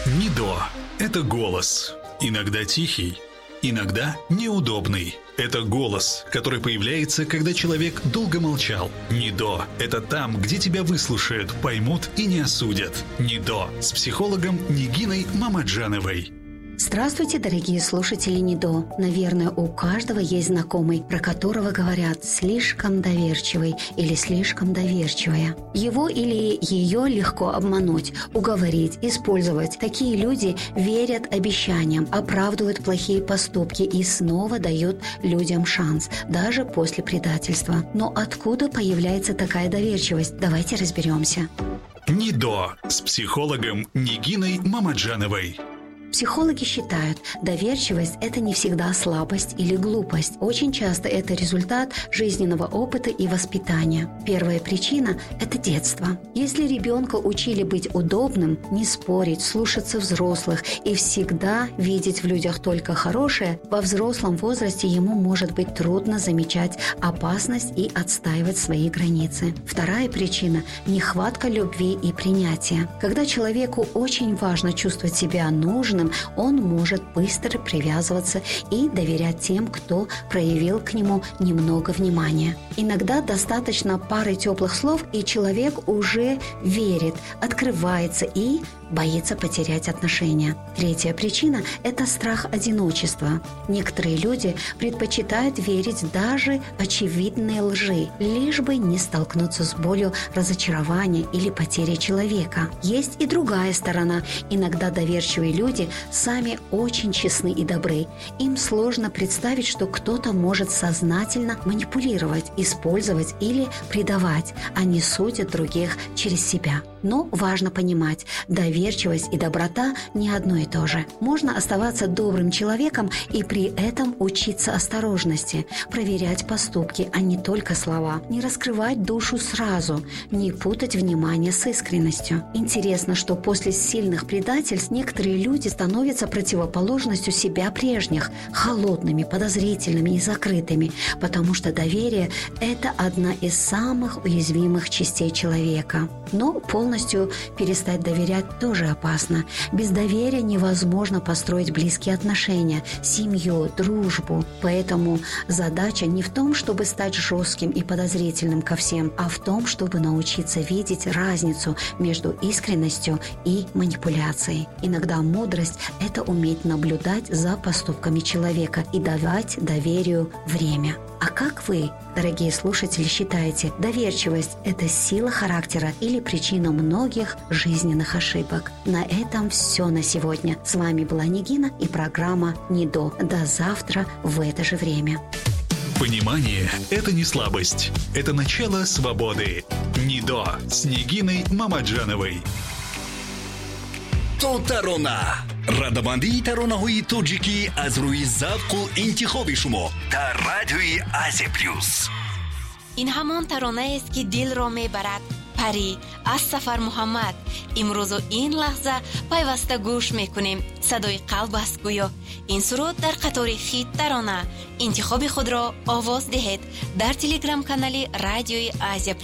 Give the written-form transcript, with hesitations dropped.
НИДО – это голос. Иногда тихий, иногда неудобный. Это голос, который появляется, когда человек долго молчал. НИДО – это там, где тебя выслушают, поймут и не осудят. НИДО с психологом Нигиной Мамаджановой. Здравствуйте, дорогие слушатели НИДО. Наверное, у каждого есть знакомый, про которого говорят «слишком доверчивый» или «слишком доверчивая». Его или ее легко обмануть, уговорить, использовать. Такие люди верят обещаниям, оправдывают плохие поступки и снова дают людям шанс, даже после предательства. Но откуда появляется такая доверчивость? Давайте разберемся. НИДО с психологом Нигиной Мамаджановой. Психологи считают, доверчивость – это не всегда слабость или глупость. Очень часто это результат жизненного опыта и воспитания. Первая причина – это детство. Если ребенка учили быть удобным, не спорить, слушаться взрослых и всегда видеть в людях только хорошее, во взрослом возрасте ему может быть трудно замечать опасность и отстаивать свои границы. Вторая причина – нехватка любви и принятия. Когда человеку очень важно чувствовать себя нужным, он может быстро привязываться и доверять тем, кто проявил к нему немного внимания. Иногда достаточно пары теплых слов, и человек уже верит, открывается и боится потерять отношения. Третья причина – это страх одиночества. Некоторые люди предпочитают верить даже очевидной лжи, лишь бы не столкнуться с болью разочарования или потери человека. Есть и другая сторона. Иногда доверчивые люди сами очень честны и добры. Им сложно представить, что кто-то может сознательно манипулировать, использовать или предавать. Они судят других через себя. Но важно понимать, доверчивость и доброта не одно и то же. Можно оставаться добрым человеком и при этом учиться осторожности, проверять поступки, а не только слова, не раскрывать душу сразу, не путать внимание с искренностью. Интересно, что после сильных предательств некоторые люди становятся противоположностью себя прежних, холодными, подозрительными и закрытыми, потому что доверие – это одна из самых уязвимых частей человека. Но полностью перестать доверять тоже опасно. Без доверия невозможно построить близкие отношения, семью, дружбу. Поэтому задача не в том, чтобы стать жестким и подозрительным ко всем, а в том, чтобы научиться видеть разницу между искренностью и манипуляцией. Иногда мудрость – это уметь наблюдать за поступками человека и давать доверию время. А как вы, дорогие слушатели, считаете, доверчивость – это сила характера или причина многих жизненных ошибок? На этом все на сегодня. С вами была Нигина и программа НИДО. До завтра в это же время. Понимание – это не слабость. Это начало свободы. НИДО с Нигиной Мамаджановой. Тарона. радамандии таронаҳои тоҷикӣ аз рӯи завқу интихоби шумо дар радиои Азия Плюс. ин ҳамон таронаест ки дилро мебарад. пари аз Сафар Муҳаммад. имрӯзу ин лаҳза пайваста гӯш мекунем. садои қалб аст гӯё. ин суруд дар қатори хит тарона. интихоби худро овоз диҳед дар телеграм канали радиои Азия